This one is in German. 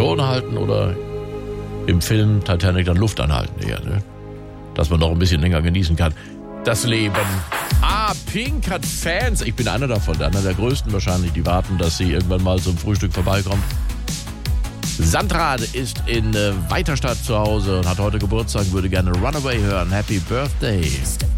Position halten oder im Film Titanic dann Luft anhalten eher, ne? Dass man noch ein bisschen länger genießen kann. Das Leben. Pink hat Fans. Ich bin einer davon, einer der größten wahrscheinlich, die warten, dass sie irgendwann mal zum Frühstück vorbeikommt. Sandra ist in Weiterstadt zu Hause und hat heute Geburtstag, würde gerne Runaway hören. Happy Birthday.